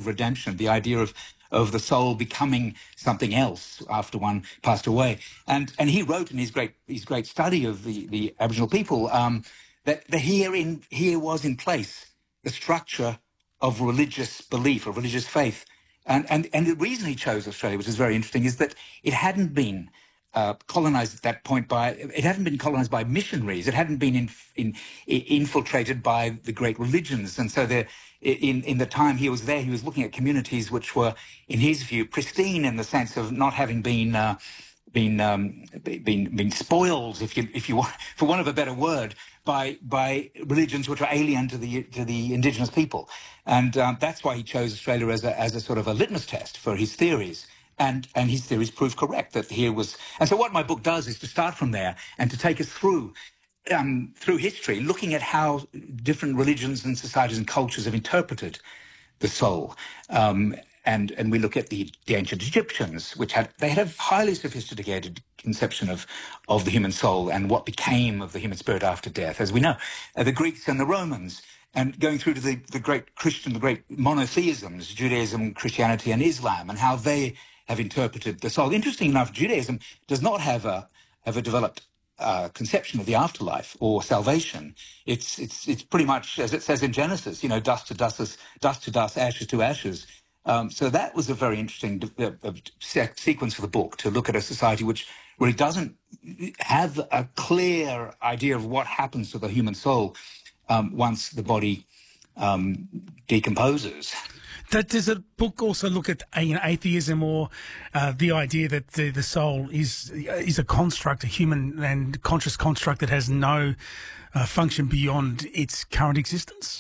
of redemption, the idea of the soul becoming something else after one passed away. And he wrote in his great study of the Aboriginal people that here was in place the structure of religious belief, of religious faith. And the reason he chose Australia, which is very interesting, is that it hadn't been colonized at that point it hadn't been colonized by missionaries. It hadn't been infiltrated by the great religions. And so in the time he was there, he was looking at communities which were, in his view, pristine in the sense of not having been spoiled, if you want, for want of a better word, by religions which were alien to the indigenous people. And that's why he chose Australia as a sort of a litmus test for his theories. And his theories proved correct, that here was... And so what my book does is to start from there and to take us through history, looking at how different religions and societies and cultures have interpreted the soul. And we look at the ancient Egyptians, which had a highly sophisticated conception of the human soul and what became of the human spirit after death, as we know. The Greeks and the Romans, and going through to the great monotheisms, Judaism, Christianity, and Islam, and how they have interpreted the soul. Interesting enough, Judaism does not have a developed conception of the afterlife or salvation. It's pretty much, as it says in Genesis, dust to dust, ashes to ashes. So that was a very interesting sequence for the book, to look at a society which really doesn't have a clear idea of what happens to the human soul once the body decomposes. Does the book also look at atheism, or the idea that the soul is a construct, a human and conscious construct that has no function beyond its current existence?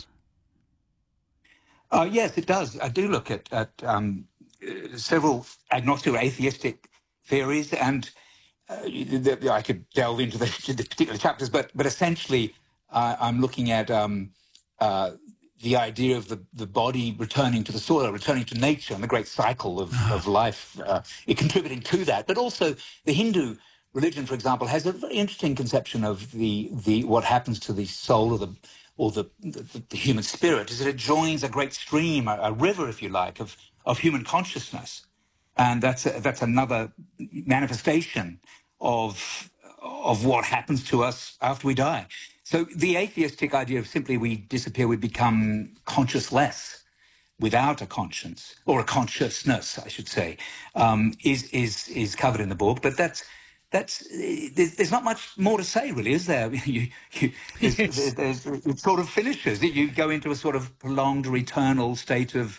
Yes, it does. I do look at several agnostic or atheistic theories, and I could delve into the particular chapters, but essentially I'm looking at the idea of the body returning to the soil, returning to nature, and the great cycle of life, it contributing to that. But also the Hindu religion, for example, has a very interesting conception of the what happens to the soul or the human spirit, is that it joins a great stream, a river, if you like, of human consciousness. And that's another manifestation of what happens to us after we die. So the atheistic idea of simply we disappear, we become conscious-less, without a conscience, or a consciousness, I should say, is covered in the book. But there's not much more to say, really, is there? It sort of finishes. You go into a sort of prolonged or eternal state of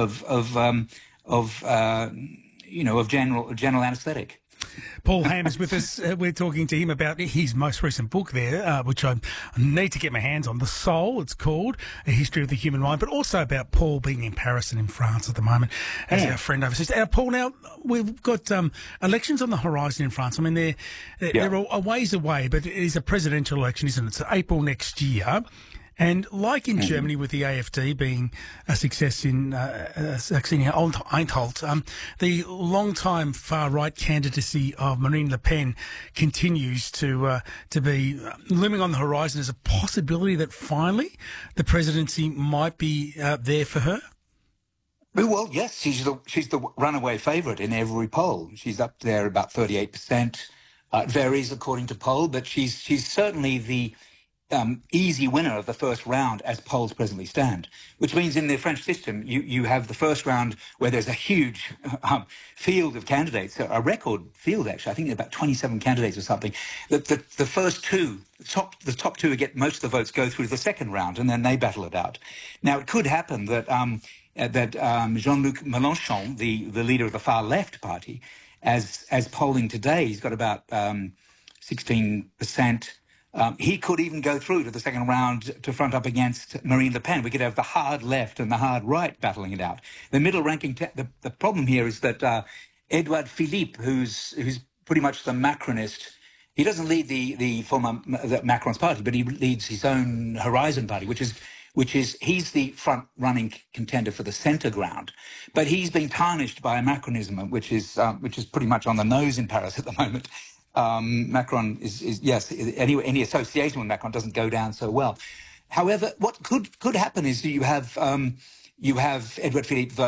general anaesthetic. Paul Ham is with us. We're talking to him about his most recent book there, which I need to get my hands on. The Soul, it's called, A History of the Human Mind, but also about Paul being in Paris and in France at the moment as our friend overseas. Paul, now, we've got elections on the horizon in France. I mean, they're a ways away, but it is a presidential election, isn't it? It's April next year. And like in Germany, with the AfD being a success in Saxony-Anhalt, the long-time far-right candidacy of Marine Le Pen continues to be looming on the horizon as a possibility that finally the presidency might be there for her. Well, yes, she's the runaway favourite in every poll. She's up there about 38%. It varies according to poll, but she's certainly the easy winner of the first round as polls presently stand, which means in the French system, you have the first round where there's a huge field of candidates, a record field, actually. I think about 27 candidates or something. The first two, the top two who get most of the votes go through the second round, and then they battle it out. Now, it could happen that Jean-Luc Mélenchon, the leader of the far left party, as polling today, he's got about 16%. He could even go through to the second round to front up against Marine Le Pen. We could have the hard left and the hard right battling it out. The middle ranking, the problem here is that Edouard Philippe, who's pretty much the Macronist, he doesn't lead the former Macron's party, but he leads his own Horizon party, which is he's the front-running contender for the centre ground. But he's been tarnished by a Macronism, which is pretty much on the nose in Paris at the moment. Macron is yes, any association with Macron doesn't go down so well. However, what could happen is you have Edouard Philippe